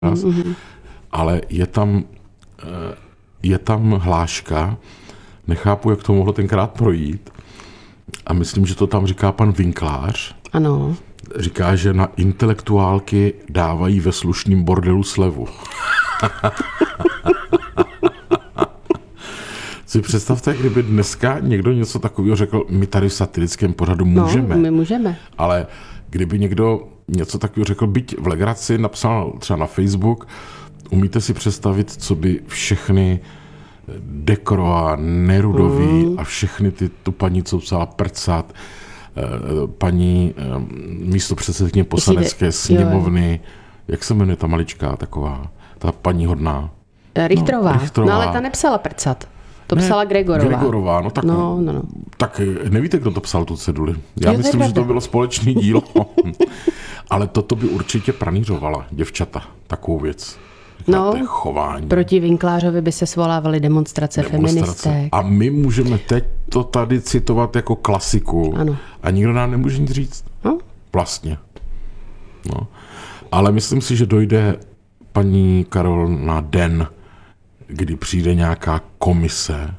ale je tam hláška, nechápu, jak to mohlo tenkrát projít, a myslím, že to tam říká pan Vinklář. Ano. Říká, že na intelektuálky dávají ve slušným bordelu slevu. Si představte, kdyby dneska někdo něco takového řekl, my tady v satirickém pořadu můžeme. No, my můžeme. Ale kdyby někdo něco takového řekl, byť v legraci, napsal třeba na Facebook, umíte si představit, co by všechny Dekro a Nerudový a všechny tu paní, co psala Prcat, paní místopředsedkyně poslanecké sněmovny, jak se jmenuje ta maličká taková, ta paní hodná? Richterová. No ale ta nepsala Prcat. To psala Gregorová. No tak, tak nevíte, kdo to psal tu ceduli. Já myslím, že to bylo společné dílo. Ale toto by určitě pranířovala děvčata, takovou věc. No, chování. Proti Vinklářovi by se svolávaly demonstrace feministek. A my můžeme teď to tady citovat jako klasiku. Ano. A nikdo nám nemůže nic říct. Vlastně. No. Ale myslím si, že dojde, paní Karol, na den, kdy přijde nějaká komise.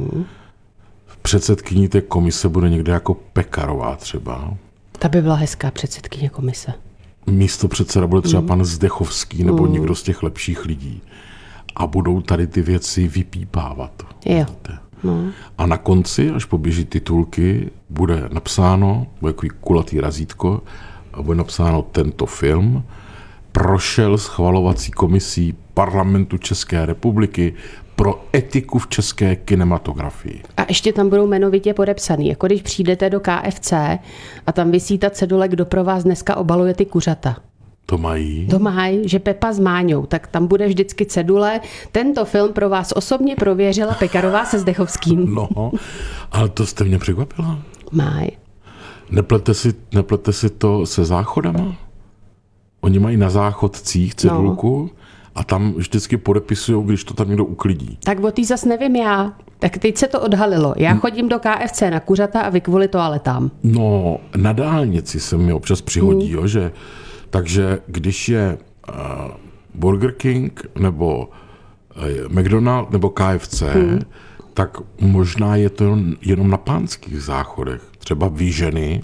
Předsedkyní té komise bude někde jako Pekarová třeba. Ta by byla hezká předsedkyně komise. Místo předseda bude třeba pan Zdechovský nebo někdo z těch lepších lidí. A budou tady ty věci vypípávat. Jo. No. A na konci, až poběží titulky, bude napsáno, bude takový kulatý razítko, a bude napsáno: tento film prošel schvalovací komisí Parlamentu České republiky pro etiku v české kinematografii. A ještě tam budou jmenovitě podepsaný. Jako když přijdete do KFC a tam visí ta cedule, kdo pro vás dneska obaluje ty kuřata. To mají? To mají, že Pepa s Máňou. Tak tam bude vždycky cedule. Tento film pro vás osobně prověřila Pekarová se Zdechovským. No, ale to jste mě překvapila. Mají. Neplete si to se záchodama? Oni mají na záchodcích cedulku a tam vždycky podepisují, když to tam někdo uklidí. Tak o tý zas nevím já. Tak teď se to odhalilo. Já chodím do KFC na kuřata a vy kvůli toaletám. No, na dálnici se mi občas přihodí, že takže když je Burger King nebo McDonald's nebo KFC, tak možná je to jenom na pánských záchodech. Třeba vy ženy,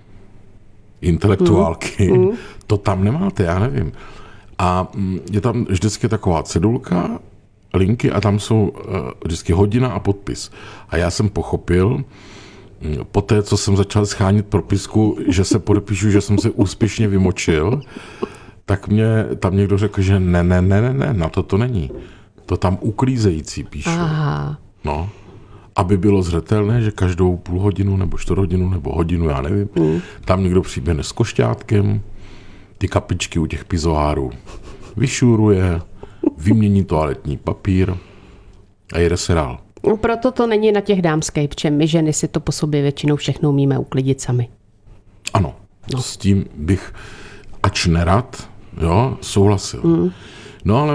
intelektuálky, to tam nemáte, já nevím. A je tam vždycky taková cedulka, linky a tam jsou vždycky hodina a podpis. A já jsem pochopil, poté, co jsem začal schánět propisku, že se podepíšu, že jsem se úspěšně vymočil, tak mě tam někdo řekl, že ne, na to není. To tam uklízející píšu. Aha. No, aby bylo zřetelné, že každou půl hodinu nebo 4 hodinu nebo hodinu, já nevím, tam někdo přiběhne s košťátkem, ty kapičky u těch pizoárů vyšuruje, vymění toaletní papír a jede se dál. No, proto to není na těch dámských, protože my ženy si to po sobě většinou všechno umíme uklidit sami. Ano, s tím bych, ač nerad, souhlasil. No ale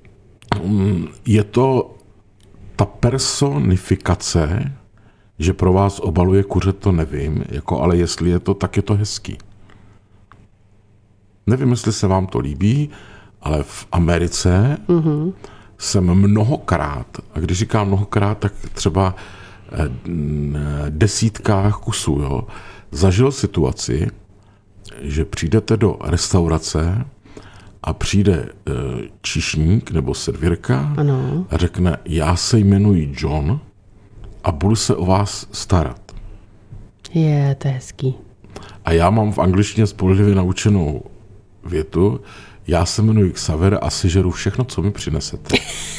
je to ta personifikace, že pro vás obaluje kuře, to nevím, ale jestli je to, tak je to hezký. Nevím, jestli se vám to líbí, ale v Americe jsem mnohokrát, a když říkám mnohokrát, tak třeba desítkách kusů, zažil situaci, že přijdete do restaurace a přijde číšník nebo servírka a řekne: já se jmenuji John a budu se o vás starat. Je, to je hezký. A já mám v angličtině spolehlivě naučenou větu: já se jmenuji Xaver a sežeru všechno, co mi přinesete.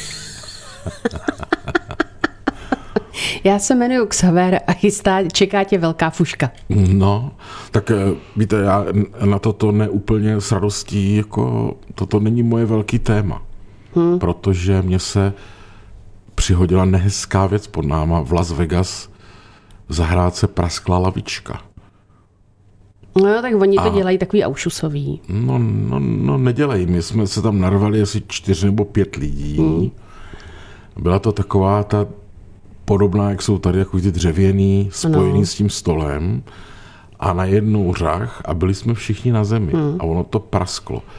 Já se jmenuji Xaver a čeká tě velká fuška. No, tak víte, já na toto neúplně s radostí, toto není moje velký téma. Protože mě se přihodila nehezká věc pod náma v Las Vegas, v zahrádce praskla lavička. No, tak oni to dělají takový aušusový. No, nedělají. My jsme se tam narvali asi 4 nebo 5 lidí. Byla to taková ta podobná, jak jsou tady jako ty dřevěný, spojený s tím stolem a najednou řach a byli jsme všichni na zemi a ono to prasklo.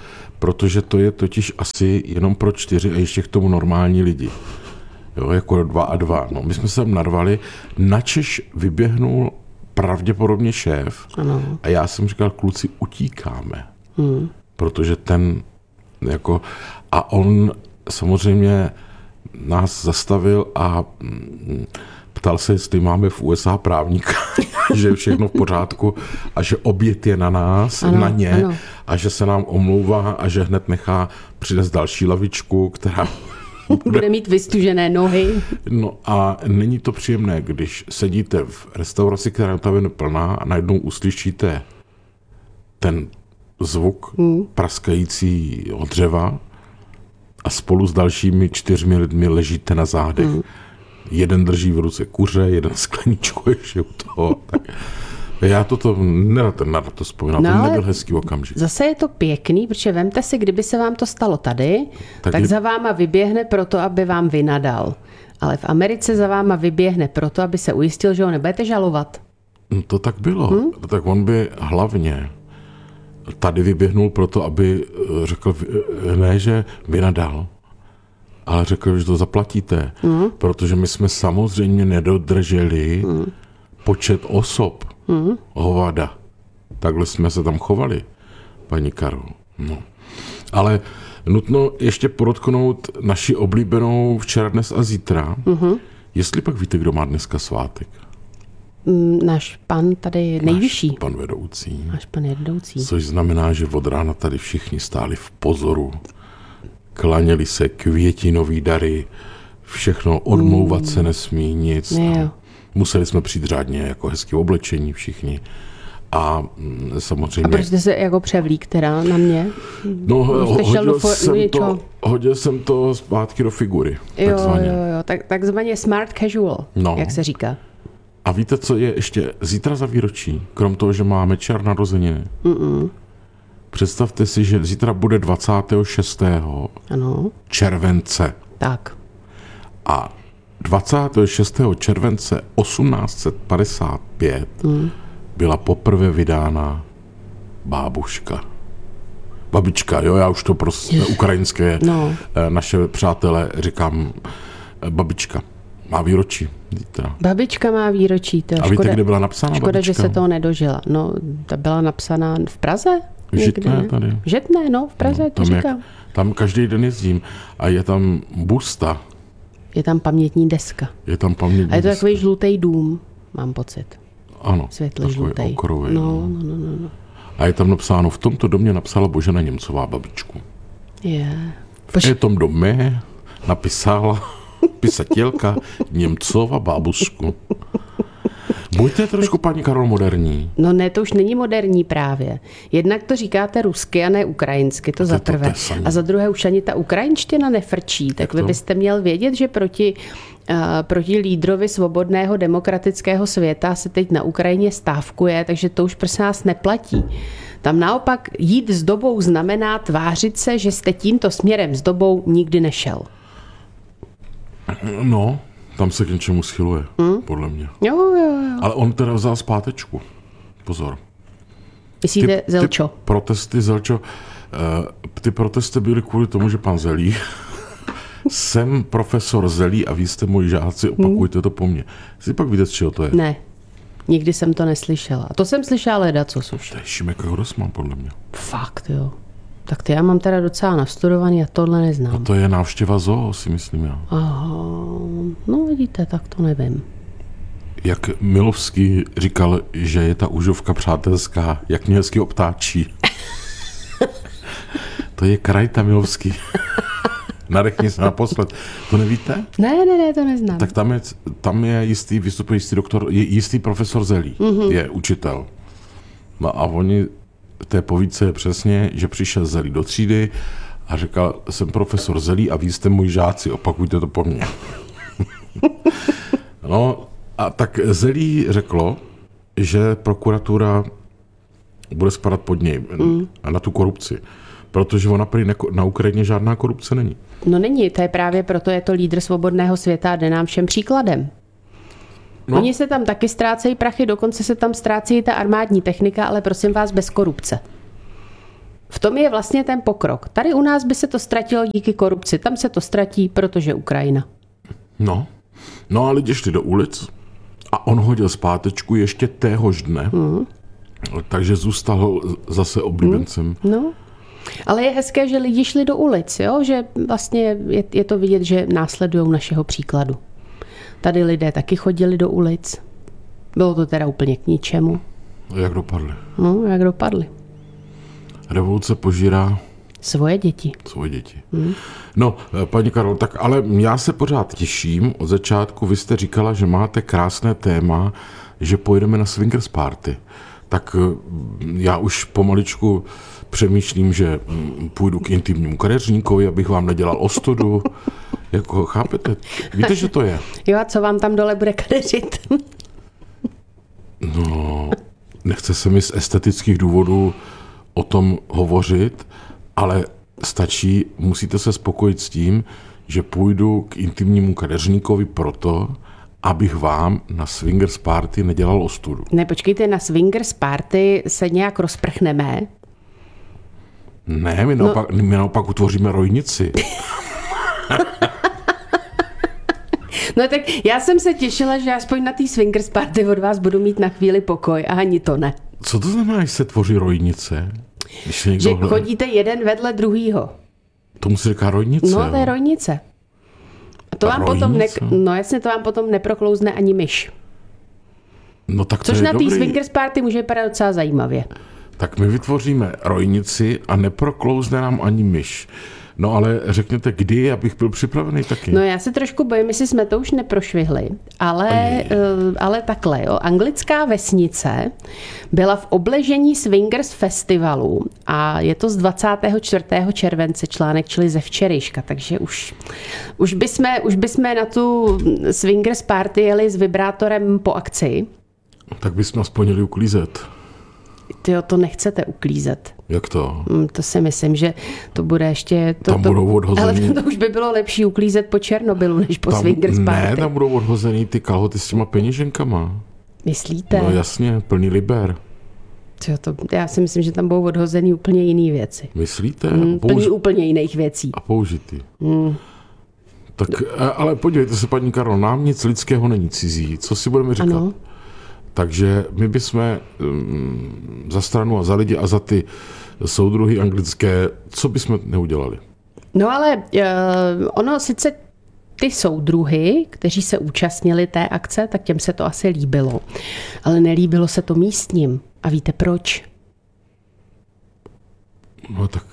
protože to je totiž asi jenom pro 4 a ještě k tomu normální lidi. Jo, jako 2 a 2. No, my jsme se tam narvali, načež vyběhnul pravděpodobně šéf a já jsem říkal, kluci, utíkáme. Protože ten jako, a on samozřejmě nás zastavil a ptal se, jestli máme v USA právníka, že je všechno v pořádku a že oběd je na nás, na ně a že se nám omlouvá a že hned nechá přinést další lavičku, která bude mít vystužené nohy. No a není to příjemné, když sedíte v restauraci, která je plná a najednou uslyšíte ten zvuk praskajícího dřeva a spolu s dalšími 4 lidmi ležíte na zádech. Jeden drží v ruce kuře, jeden skleničku ještě u toho. Tak já toto nerad to vzpomínám, to nebyl hezký okamžik. Zase je to pěkný, protože vemte si, kdyby se vám to stalo tady, tak za váma vyběhne proto, aby vám vynadal. Ale v Americe za váma vyběhne proto, aby se ujistil, že ho nebudete žalovat. No to tak bylo. Tak on by hlavně tady vyběhnul proto, aby řekl, ne, že vynadal, ale řekl, že to zaplatíte. Protože my jsme samozřejmě nedodrželi počet osob hovada. Takhle jsme se tam chovali, paní Karol. No. Ale nutno ještě podotknout naši oblíbenou včera, dnes a zítra. Jestli pak víte, kdo má dneska svátek? Náš pan tady nejvyšší. Náš pan vedoucí. Náš pan vedoucí. Což znamená, že od rána tady všichni stáli v pozoru. Klaněli se, květinový dary, všechno, odmlouvat se nesmí, nic. Museli jsme přijít řádně jako hezky oblečení všichni. A samozřejmě... A proč jste se jako převlík teda na mě? No, hodil jsem to zpátky do figury. Takzvaně. Jo. Takzvaně smart casual, jak se říká. A víte, co je ještě zítra za výročí? Krom toho, že máme čer narozeniny. Představte si, že zítra bude 26. července. Tak. A 26. července 1855 byla poprvé vydána babička, jo, já už to prostě ukrajinské naše přátelé říkám babička. Má výročí zítra. Babička má výročí. To a víte, kde byla napsána škoda, babička? Že se toho nedožila. No, ta byla napsaná v Praze? V Žitné tady. V Žitné, v Praze, to říkám. Tam každý den jezdím a je tam busta. Je tam pamětní deska. A je to takový žlutý dům, mám pocit. Ano. Světle žlutý. Okrový. No. A je tam napsáno, v tomto domě napsala Božena Němcová babičku. V tom domě napисала pisatelka Němcova babušku. Buďte trošku, paní Karol, moderní. No ne, to už není moderní právě. Jednak to říkáte rusky a ne ukrajinsky, to za prvé. A za druhé už ani ta ukrajinština nefrčí. Tak vy byste měl vědět, že proti lídrovi svobodného demokratického světa se teď na Ukrajině stávkuje, takže to už prosím nás neplatí. Tam naopak jít s dobou znamená tvářit se, že jste tímto směrem s dobou nikdy nešel. No, tam se k něčemu schyluje, podle mě. Jo. Ale on teda vzal zpátečku. Pozor. Myslíte Zelčo? Ty protesty byly kvůli tomu, že pan Zelí, jsem profesor Zelí a vy jste moji žáci, opakujte to po mně. Si pak víte, z čeho to je? Ne, nikdy jsem to neslyšela. A to jsem slyšela ledacos už. To je Šimek Grossman, podle mě. Fakt, jo. Tak to já mám teda docela nastudovaný a tohle neznám. A to je návštěva zoo, si myslím já. Aha, no vidíte, tak to nevím. Jak Milovský říkal, že je ta užovka přátelská, jak mě hezky obtáčí. To je Krajta Milovský. Nadechni se naposled. To nevíte? Ne, to neznám. Tak tam je jistý, vystupuje jistý doktor, je jistý profesor Zelí, je učitel. No a oni v té povídce je přesně, že přišel Zelí do třídy a říkal, jsem profesor Zelí a vy jste můj žáci, opakujte to po mně. No a tak Zelí řeklo, že prokuratura bude spadat pod něj na tu korupci. Protože ona prý na Ukrajině žádná korupce není. No není, to je právě proto, je to lídr svobodného světa a jde nám všem příkladem. No. Oni se tam taky ztrácejí prachy, dokonce se tam ztrácí ta armádní technika, ale prosím vás bez korupce. V tom je vlastně ten pokrok. Tady u nás by se to ztratilo díky korupci. Tam se to ztratí, protože Ukrajina. No a lidi šli do ulic a on hodil zpátečku ještě téhož dne. Takže zůstal zase oblíbencem. No. Ale je hezké, že lidi šli do ulic, jo? Že vlastně je to vidět, že následují našeho příkladu. Tady lidé taky chodili do ulic. Bylo to teda úplně k ničemu. Jak dopadly? No, jak dopadly. Revoluce požírá svoje děti. No, paní Karol, tak ale já se pořád těším. Od začátku vy jste říkala, že máte krásné téma, že pojedeme na swingers party. Tak já už pomaličku přemýšlím, že půjdu k intimnímu kadeřníkovi, abych vám nedělal ostudu. Jako, chápete? Víte, že to je? Jo, a co vám tam dole bude kadeřit? No, nechce se mi z estetických důvodů o tom hovořit, ale musíte se spokojit s tím, že půjdu k intimnímu kadeřníkovi proto, abych vám na swingers party nedělal ostudu. Ne, počkejte, na swingers party se nějak rozprchneme. Ne, my naopak utvoříme rojnici. No tak já jsem se těšila, že aspoň na té swingers party od vás budu mít na chvíli pokoj a ani to ne. Co to znamená, že se tvoří rojnice? Že chodíte jeden vedle druhýho. Tomu se říká rojnice. No, to je rojnice. A to vám potom to vám potom neproklouzne ani myš. No tak to což je na té dobrý. swingers party může vypadat docela zajímavě. Tak my vytvoříme rojnici a neproklouzne nám ani myš. No ale řekněte, kdy, abych byl připravený taky. No já se trošku bojím, jestli jsme to už neprošvihli, ale takhle, jo. Anglická vesnice byla v obležení Swingers festivalu a je to z 24. července článek, čili ze včerejška, takže už bychom na tu Swingers party jeli s vibrátorem po akci. Tak bychom aspoň jeli uklízet. Tyjo, to nechcete uklízet. Jak to? To si myslím, že to bude ještě... Tam budou odhozený... Ale to už by bylo lepší uklízet po Černobylu, než po swingers party. Ne, tam budou odhozený ty kalhoty s těma peněženkama. Myslíte? No jasně, plný liber. Já si myslím, že tam budou odhozený úplně jiný věci. Myslíte? Plný úplně jiných věcí. A použitý. Tak, ale podívejte se, paní Karol, nám nic lidského není cizí. Co si budeme říkat? Ano. Takže my bychom za stranu a za lidi a za ty soudruhy anglické, co bychom neudělali? No ale ono sice ty soudruhy, kteří se účastnili té akce, tak těm se to asi líbilo. Ale nelíbilo se to místním. A víte proč? No tak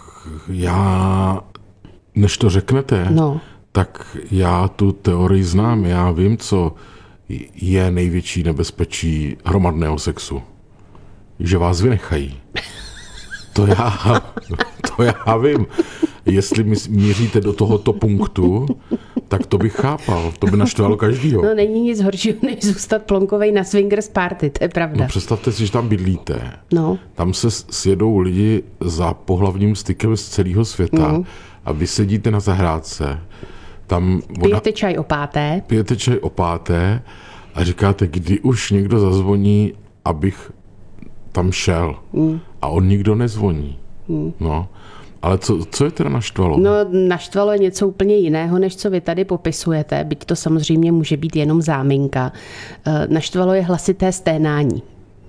než to řeknete, tak já tu teorii znám. Já vím, co je největší nebezpečí hromadného sexu. Že vás vynechají. To já vím. Jestli míříte do tohoto punktu, tak to bych chápal. To by naštvalo každýho. No není nic horšího, než zůstat plonkovej na swingers party, to je pravda. No představte si, že tam bydlíte. No. Tam se sjedou lidi za pohlavním stykem z celého světa a vy sedíte na zahrádce. Pijete čaj o páté a říkáte, kdy už někdo zazvoní, abych tam šel. A on nikdo nezvoní. No. Ale co je teda naštvalo? No, naštvalo je něco úplně jiného, než co vy tady popisujete, byť to samozřejmě může být jenom záminka. Naštvalo je hlasité sténání.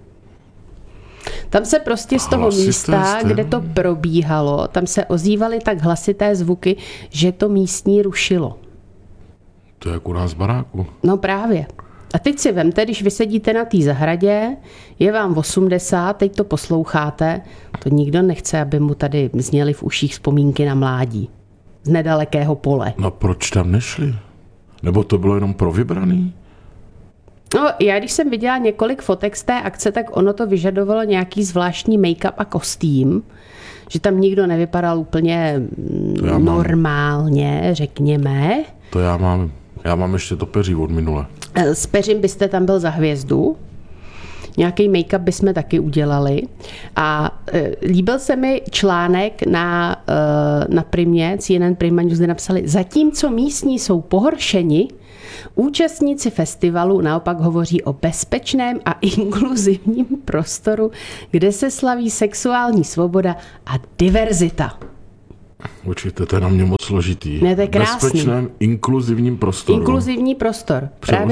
Tam se prostě z toho místa, kde to probíhalo, tam se ozývaly tak hlasité zvuky, že to místní rušilo. To je jak u nás v baráku. No právě. A teď si vemte, když vy sedíte na té zahradě, je vám 80, teď to posloucháte, to nikdo nechce, aby mu tady zněly v uších vzpomínky na mládí. Z nedalekého pole. No proč tam nešli? Nebo to bylo jenom pro vybraný? No, já když jsem viděla několik fotek z té akce, tak ono to vyžadovalo nějaký zvláštní make-up a kostým, že tam nikdo nevypadal úplně normálně, řekněme. To já mám ještě to peří od minule. S peřím byste tam byl za hvězdu. Nějaký make-up bychom taky udělali. A líbil se mi článek na Primě, CNN Prima News, kde napsali, zatímco místní jsou pohoršeni, účastníci festivalu naopak hovoří o bezpečném a inkluzivním prostoru, kde se slaví sexuální svoboda a diverzita. Určitě, to je na mě moc složitý. Ne, to je krásný. Bezpečném, inkluzivním prostoru. Inkluzivní prostor.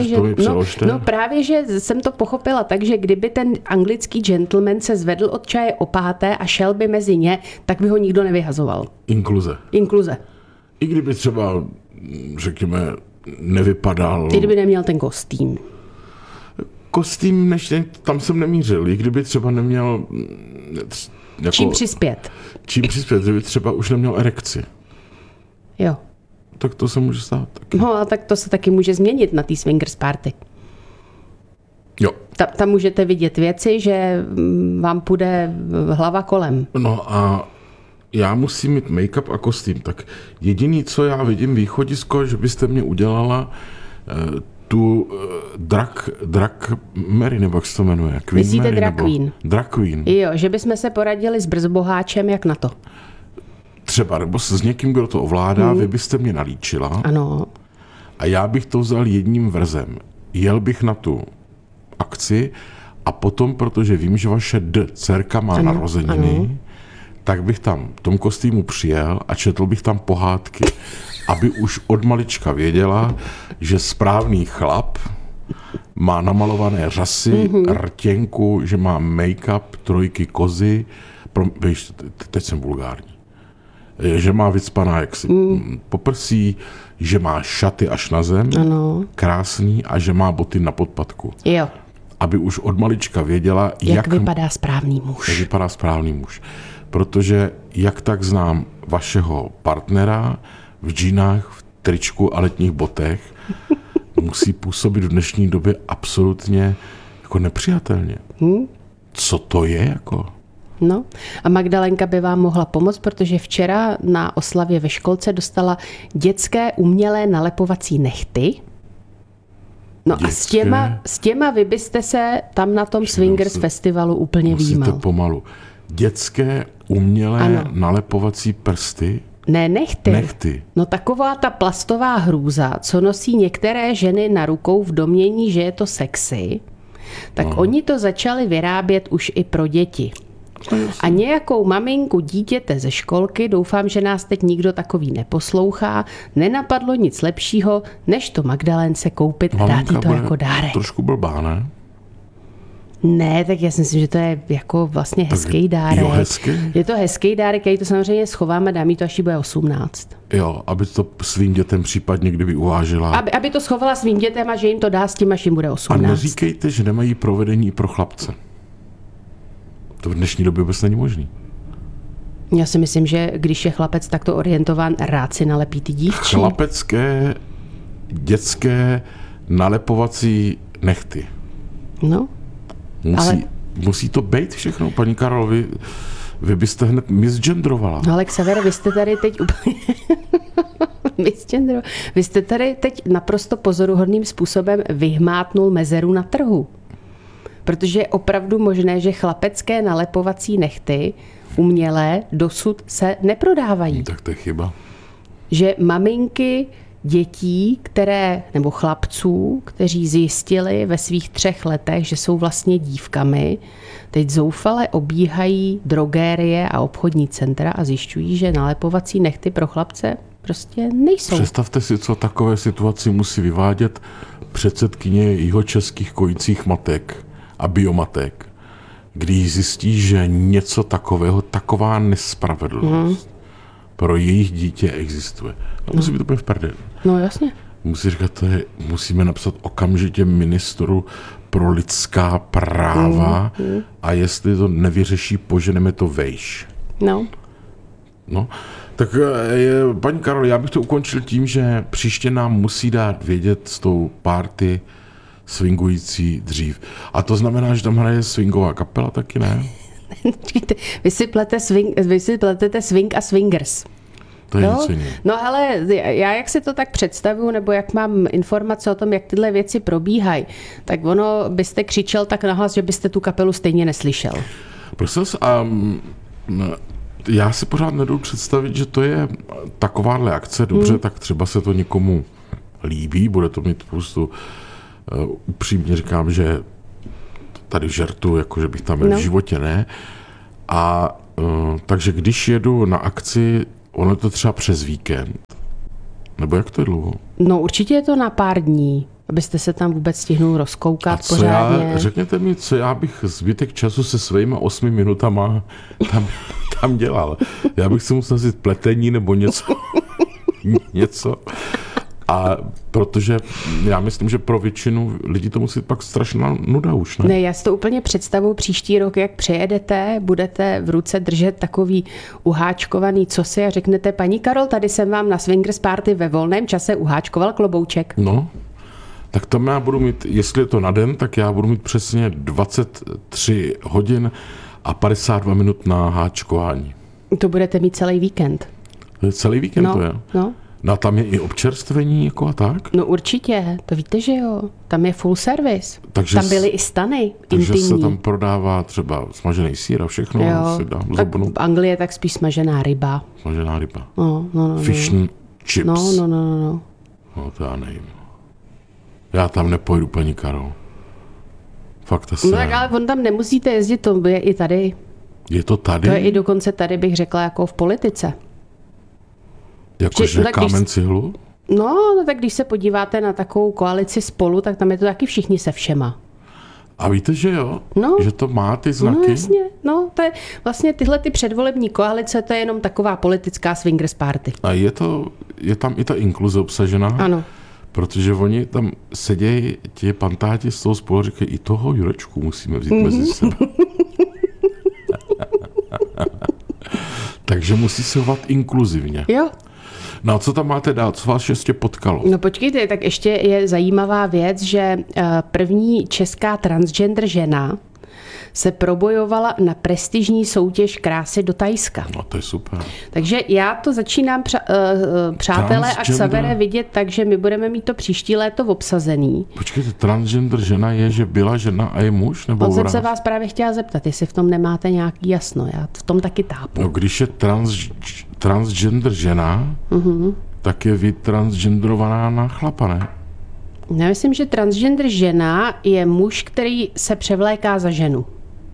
Právě, že jsem to pochopila tak, že kdyby ten anglický gentleman se zvedl od čaje o 5. a šel by mezi ně, tak by ho nikdo nevyhazoval. Inkluze. I kdyby třeba, řekněme, nevypadal... I kdyby neměl ten kostým. Kostým, tam jsem nemířil. I kdyby třeba neměl... Jako, čím přispět, kdyby třeba už neměl erekci. Jo. Tak to se může stát taky. No a tak to se taky může změnit na té swingers party. Jo. Tam můžete vidět věci, že vám půjde hlava kolem. No a já musím mít make-up a kostým. Tak jediný, co já vidím východisko, že byste mě udělala tu Drag Mary, nebo jak se to jmenuje? Myslíte Drag Queen? Drag Queen. Jo, že bychom se poradili s Brzboháčem, jak na to. Třeba, nebo s někým, kdo to ovládá, vy byste mě nalíčila. Ano. A já bych to vzal jedním vrzem. Jel bych na tu akci a potom, protože vím, že vaše dcerka má narozeniny, tak bych tam v tom kostýmu přijel a četl bych tam pohádky, aby už od malička věděla, že správný chlap má namalované řasy, rtěnku, že má make-up, 3 kozy, víš, teď jsem vulgární, že má vycpaná jaksi poprsí, že má šaty až na zem, krásný, a že má boty na podpatku. Jo. Aby už od malička věděla, jak vypadá správný muž. Jak vypadá správný muž. Protože jak tak znám vašeho partnera v džínách, v tričku a letních botech, musí působit v dnešní době absolutně jako nepřijatelně. Co to je jako? No a Magdalenka by vám mohla pomoct, protože včera na oslavě ve školce dostala dětské umělé nalepovací nechty. No dětské? A s těma vy byste se tam na tom Swingers festivalu úplně výjímal. Musíte pomalu. Dětské umělé nalepovací prsty? Ne, nechty. No taková ta plastová hrůza, co nosí některé ženy na rukou v domnění, že je to sexy, tak oni to začali vyrábět už i pro děti. A nějakou maminku dítěte ze školky, doufám, že nás teď nikdo takový neposlouchá, nenapadlo nic lepšího, než to Magdalence koupit a dát jí to jako dárek. Trošku blbá, ne? Ne, tak já si myslím, že to je jako vlastně hezký dárek. Jo, hezký? Je to hezký dárek, já jí to samozřejmě schovám a dám jí to, až jí bude 18. Jo, aby to svým dětem případně kdyby uvážila. Aby to schovala svým dětem a že jim to dá s tím, až jim bude 18. A neříkejte, že nemají provedení pro chlapce. To v dnešní době vůbec není možný. Já si myslím, že když je chlapec takto orientován, rád si nalepí ty dívčí. Chlapecké, dětské nalepovací nechty. No. Musí to být všechno, paní Karol, vy byste hned misgendrovala. No ale Xaver, vy jste tady teď úplně... Vy jste tady teď naprosto pozoruhodným způsobem vyhmátnul mezeru na trhu. Protože je opravdu možné, že chlapecké nalepovací nechty umělé dosud se neprodávají. Tak to je chyba. Že maminky dětí, nebo chlapců, kteří zjistili ve svých 3 letech, že jsou vlastně dívkami, teď zoufale obíhají drogérie a obchodní centra a zjišťují, že nalepovací nechty pro chlapce prostě nejsou. Představte si, co takové situaci musí vyvádět předsedkyně jihočeských kojících matek a biomatek, když zjistí, že něco takového, taková nespravedlnost pro jejich dítě existuje. A musí být úplně v prdeli. No jasně. Musí říkat, musíme napsat okamžitě ministru pro lidská práva a jestli to nevyřeší, poženeme to vejš. No, tak paní Karol, já bych to ukončil tím, že příště nám musí dát vědět s tou party swingující dřív. A to znamená, že tam hraje swingová kapela taky, ne? Vy si pletete swing a swingers. to je něco jiného. No ale já jak si to tak představuju, nebo jak mám informace o tom, jak tyhle věci probíhají, tak ono byste křičel tak nahlas, že byste tu kapelu stejně neslyšel. Prosím, já si pořád nedovedu představit, že to je takováhle akce, dobře, tak třeba se to někomu líbí, bude to mít spoustu, upřímně říkám, že tady žertu, jako že bych tam byl v životě, ne. A takže když jedu na akci, ono je to třeba přes víkend, nebo jak to je dlouho? No určitě je to na pár dní, abyste se tam vůbec stihnul rozkoukat pořádně. Řekněte mi, co já bych zbytek času se svýma 8 minutama tam dělal. Já bych si musel vzít pletení nebo něco. A protože já myslím, že pro většinu lidí to musí pak strašná nuda už, ne? Ne, já si to úplně představuji příští rok, jak přijedete, budete v ruce držet takový uháčkovaný cosi a řeknete, paní Karol, tady jsem vám na Swingers Party ve volném čase uháčkoval klobouček. No, tak tam já budu mít, jestli je to na den, tak já budu mít přesně 23 hodin a 52 minut na háčkování. To budete mít celý víkend. Celý víkend to je? No. No a tam je i občerstvení jako a tak? No určitě, to víte, že jo. Tam je full service. Takže tam byly i stany takže intimní. se tam prodává třeba smažený sýr a všechno. Jo, si dám tak v Anglii je tak spíš smažená ryba. Smažená ryba. No. Fish and chips. No. No to já nevím. Já tam nepojdu, paní Karol. Fakt asi. No tak ale on tam nemusíte jezdit, to je i tady. Je to tady? To je i dokonce tady, bych řekla, jako v politice. Jakože kámen cihlu? No, tak když se podíváte na takovou koalici Spolu, tak tam je to taky všichni se všema. A víte, že jo? No. Že to má ty znaky? No jasně, no, to je vlastně tyhle ty předvolební koalice, to je jenom taková politická swingers party. A je tam i ta inkluze obsažená? Ano. Protože oni tam sedějí, ti pantáti z toho Spolu říkají, i toho Jurečku musíme vzít mezi sebe. Takže musí se chovat inkluzivně. Jo. No a co tam máte dál? Co vás ještě potkalo? No počkejte, tak ještě je zajímavá věc, že první česká transgender žena se probojovala na prestižní soutěž krásy do Thajska. No to je super. Takže já to začínám, přátelé a Xavere, vidět tak, že my budeme mít to příští léto obsazený. Počkejte, transgender žena je, že byla žena a je muž? Nebo On jsem se vás právě chtěla zeptat, jestli v tom nemáte nějaký jasno. Já v tom taky tápu. No když je transgender žena, tak je vytransgenderovaná na chlapa, ne? Já myslím, že transgender žena je muž, který se převléká za ženu.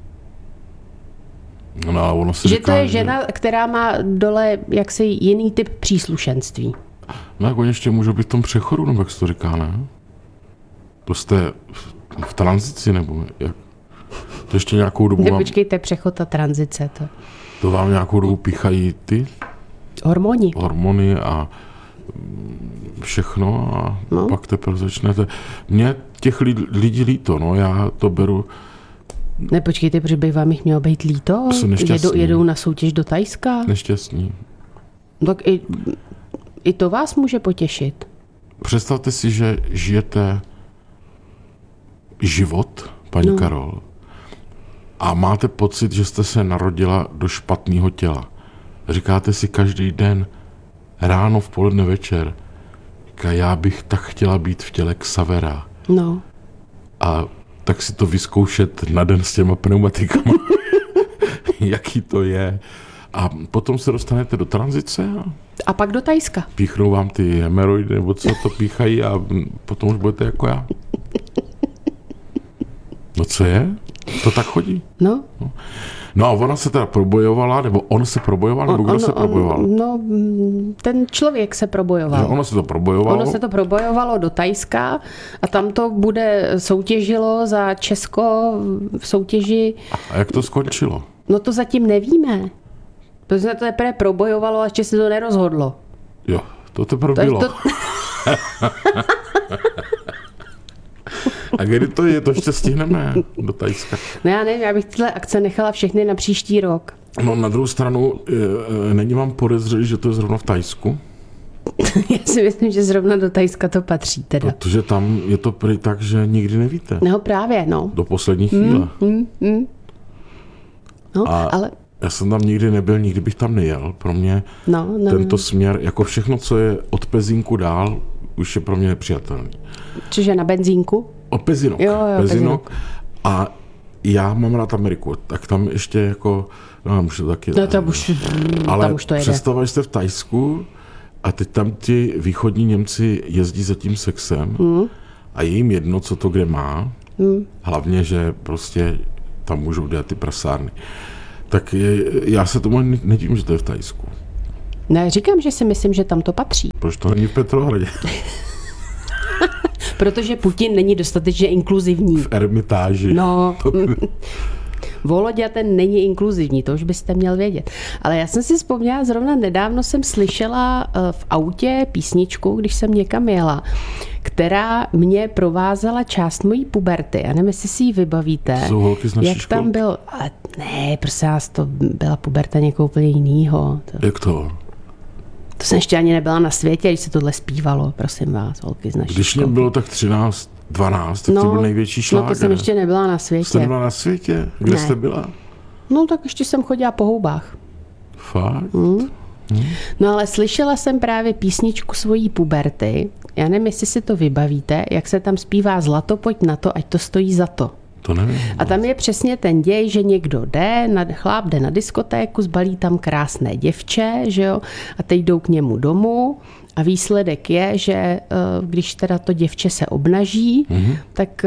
No, ono se že říká, to je žena, která má dole jaksi jiný typ příslušenství. No jak oni ještě můžou být v tom přechodu, nebo jak se to říká, ne? To jste v tranzici, nebo jak? To ještě nějakou dobu vám... Počkejte, přechod a tranzice. To vám nějakou dobu píchají ty? Hormony a všechno a pak teprve začnete. Mně těch lidí líto, no, já to beru... Ne, počkejte, protože by vám jich mělo být líto? Jedou na soutěž do Thajska? Nešťastní. Tak i to vás může potěšit. Představte si, že žijete život, paní Karol, a máte pocit, že jste se narodila do špatného těla. Říkáte si každý den, ráno, v poledne, večer, já bych tak chtěla být v těle Xavera. No. A tak si to vyzkoušet na den s těma pneumatikama, jaký to je. A potom se dostanete do tranzice a pak do Thajska. Píchnou vám ty hemeroidy, nebo co to píchají a potom už budete jako já. No co je? To tak chodí? No. No a ona se teda probojovala, nebo on se probojoval, nebo kdo se probojoval? No, ten člověk se probojoval. Ono se to probojovalo? Ono se to probojovalo do Thajska a tam to bude soutěžilo za Česko v soutěži. A jak to skončilo? No to zatím nevíme. Protože se to teprve probojovalo a ještě se to nerozhodlo. Jo, to teprve bylo. A kdy to je? To ještě stihneme do Thajska. No já nevím, já bych tyhle akce nechala všechny na příští rok. No na druhou stranu, není vám podezřelý, že to je zrovna v Thajsku? Já si myslím, že zrovna do Thajska to patří teda. Protože tam je to prý tak, že nikdy nevíte. No právě, no. Do poslední chvíle. No, ale Já jsem tam nikdy nebyl, nikdy bych tam nejel. Pro mě tento směr, jako všechno, co je od Pezínku dál, už je pro mě nepřijatelný. Čiže na benzínku? Od Pezinok. Jo, Pezinok. A já mám rád Ameriku, tak tam ještě jako, už to taky... No tam už, ale tam už to jede. představuješ jste v Thajsku a teď tam ti východní Němci jezdí za tím sexem a je jim jedno, co to kde má. Hlavně, že prostě tam můžou dělat ty prasárny. Tak já se tomu nedivím, že to je v Thajsku. Ne, říkám, že si myslím, že tam to patří. Proč to není v Petrohradě? Protože Putin není dostatečně inkluzivní. V Ermitáži. No, Volodya ten není inkluzivní, to už byste měl vědět. Ale já jsem si vzpomněla, zrovna nedávno jsem slyšela v autě písničku, když jsem někam jela, která mě provázela část mojí puberty. Já nevím, jestli si ji vybavíte. Jsou holky z naší jak školky? tam byl... Ale ne, prosím vás, to byla puberta někoho úplně jinýho. Jak to? To jsem ještě ani nebyla na světě, když se tohle zpívalo, prosím vás, holky z naší Když mě školky. bylo tak 13, 12, tak to byl největší šláger. No to jsem ještě nebyla na světě. Jste byla na světě? Kde jste byla? No tak ještě jsem chodila po houbách. Fakt? No ale slyšela jsem právě písničku svojí puberty. Já nevím, jestli si to vybavíte, jak se tam zpívá Zlato, pojď na to, ať to stojí za to. To nevím. A tam je přesně ten děj, že někdo chláp jde na diskotéku, zbalí tam krásné děvče, že jo, a teď jdou k němu domů a výsledek je, že když teda to děvče se obnaží, tak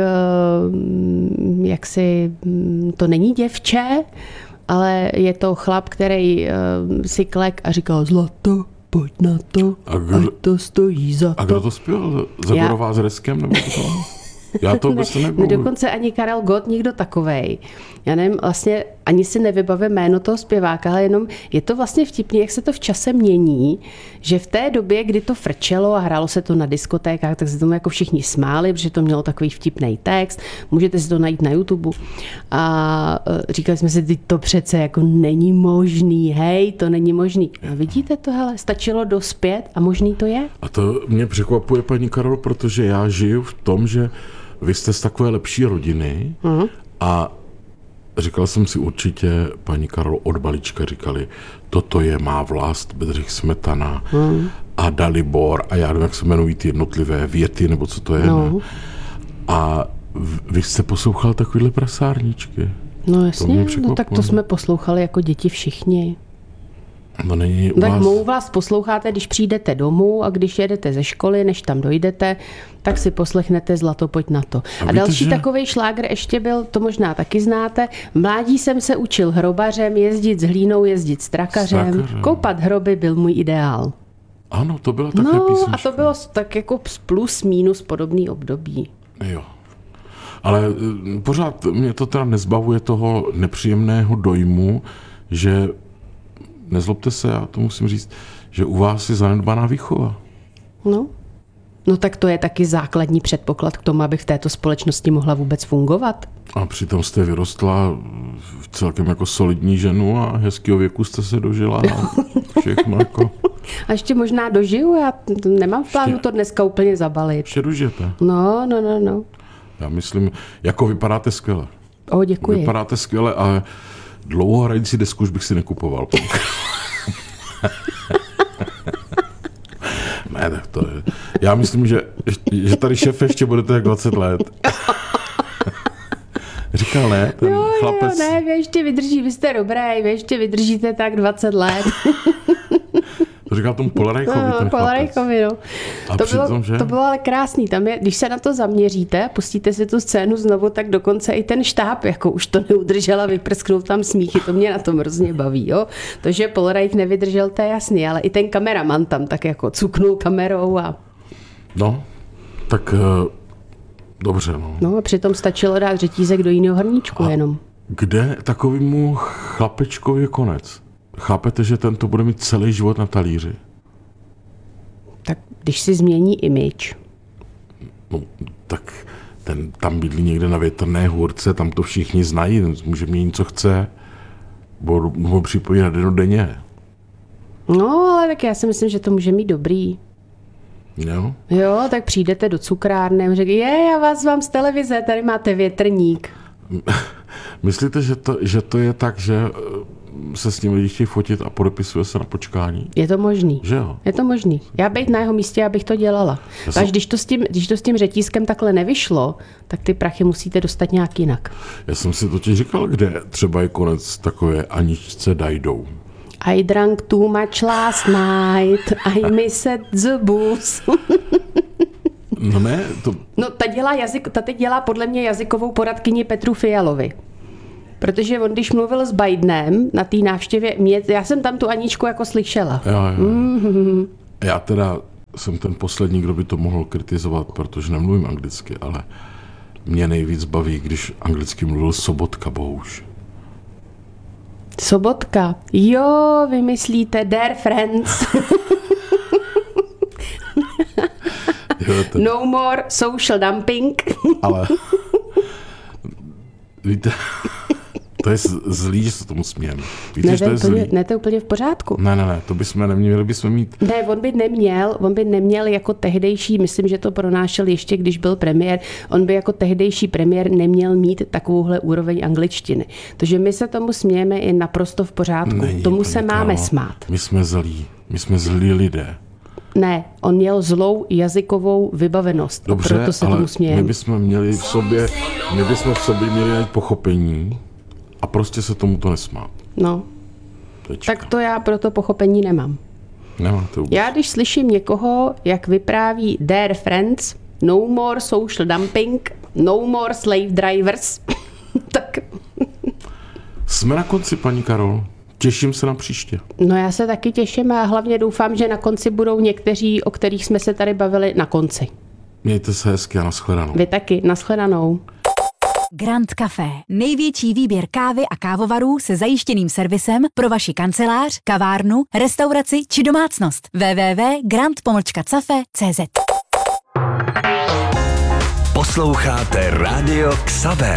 jaksi to není děvče, ale je to chlap, který si klek a říkal zlato, pojď na to, ať to stojí za to. A kdo to zpěval? Zagorová s Reskem? Nebo to? Já to vůbec nebudu. Dokonce ani Karel Gott, nikdo takovej. Já nevím, vlastně ani si nevybavím jméno toho zpěváka, ale jenom je to vlastně vtipný, jak se to v čase mění, že v té době, kdy to frčelo a hrálo se to na diskotékách, tak se tomu jako všichni smáli, protože to mělo takový vtipný text. Můžete si to najít na YouTube. A říkali jsme si, teď to přece jako není možný, hej, to není možný. A vidíte to, hele, stačilo dospět a možný to je. A to mě překvapuje, paní Karol, protože já žiju v tom, že vy jste z takové lepší rodiny a říkal jsem si určitě, paní Karol, od malička říkali, toto je má vlast, Bedřich Smetana a Dalibor a já nevím, jak se jmenují ty jednotlivé věty, nebo co to je. No. A vy jste poslouchal takovýhle prasárničky. No jasně, no tak to jsme poslouchali jako děti všichni. No není tak mou vás posloucháte, když přijdete domů a když jedete ze školy, než tam dojdete, tak si poslechnete Zlato, pojď na to. A další takovej šlágr ještě byl, to možná taky znáte, v mládí jsem se učil hrobařem, jezdit s hlínou, jezdit s trakařem, koupat hroby byl můj ideál. Ano, to byla také písnička. A to bylo tak jako plus minus podobný období. Jo. Ale pořád mě to teda nezbavuje toho nepříjemného dojmu, že nezlobte se, já to musím říct, že u vás je zanedbaná výchova. No tak to je taky základní předpoklad k tomu, abych v této společnosti mohla vůbec fungovat. A přitom jste vyrostla v celkem jako solidní ženu a hezkýho věku jste se dožila. Všechno jako... A ještě možná dožiju, já nemám v plánu to dneska úplně zabalit. Ještě dožijete. No. Já myslím, jako vypadáte skvěle. Děkuji. Vypadáte skvěle, ale dlouhohrající desku už bych si nekupoval. Ne, to je. Já myslím, že tady šéf ještě budete jak 20 let. Říkal ne, ten chlapec. Ne, vy ještě vydrží, vy jste dobrý, vy ještě vydržíte tak 20 let. To říkal tomu Polarejchovi, ten Polarejchovi, no. A to bylo ale krásný. Tam je, když se na to zaměříte, pustíte si tu scénu znovu, tak dokonce i ten štáb jako už to neudržel a vyprsknul tam smíchy. To mě na tom hrozně baví. Jo? To, že Polarejch nevydržel, to je jasný, ale i ten kameraman tam tak jako cuknul kamerou a... No, tak dobře, no. No a přitom stačilo dát řetízek do jiného hrníčku jenom. Kde takovému chlapečkovi je konec? Chápete, že tento bude mít celý život na talíři? Tak když si změní image. No, tak ten tam bydlí někde na Větrné hůrce, tam to všichni znají, může měnit, co chce, bo připojí na dennodenně. No, ale tak já si myslím, že to může mít dobrý. Jo, tak přijdete do cukrárny a řekne, já vás vám z televize, tady máte větrník. Myslíte, že to je tak, že se s ním lidi chtějí fotit a podepisuje se na počkání. Je to možný. Že jo? Je to možný. Já být na jeho místě, abych to dělala. Až když to s tím řetízkem takhle nevyšlo, tak ty prachy musíte dostat nějak jinak. Já jsem si totiž říkal, kde třeba je konec takové Aničce Dajdou. I drank too much last night, I missed the booze. No ne, to... No ta teď dělá podle mě jazykovou poradkyni Petru Fialovi. Protože on, když mluvil s Bidenem na té návštěvě, já jsem tam tu Aničku jako slyšela. Jo. Mm-hmm. Já teda jsem ten poslední, kdo by to mohl kritizovat, protože nemluvím anglicky, ale mě nejvíc baví, když anglicky mluvil Sobotka, Bohuž. Sobotka. Jo, vymyslíte, dear friends. No more social dumping. Ale víte, to je zlý, že se tomu smějeme. Víte, ne, že to je zlý? Ne, to je úplně v pořádku. Ne, to bychom neměli mít. Ne, on by neměl jako tehdejší, myslím, že to pronášel ještě, když byl premiér, on by jako tehdejší premiér neměl mít takovouhle úroveň angličtiny. Takže my se tomu smějeme i naprosto v pořádku. Tomu se máme smát. My jsme zlí lidé. Ne, on měl zlou jazykovou vybavenost. Dobře, proto se ale tomu smějeme. my bychom v sobě měli najít pochopení a prostě se tomuto nesmát. No, tak to já pro to pochopení nemám. Nemáte vůbec. Já když slyším někoho, jak vypráví dear friends, no more social dumping, no more slave drivers, tak... Jsme na konci, paní Karol. Těším se na příště. No já se taky těším a hlavně doufám, že na konci budou někteří, o kterých jsme se tady bavili, na konci. Mějte se hezky a nashledanou. Vy taky, nashledanou. Grand Café. Největší výběr kávy a kávovarů se zajištěným servisem pro vaši kancelář, kavárnu, restauraci či domácnost. www.grand-cafe.cz. Posloucháte Rádio Xaver.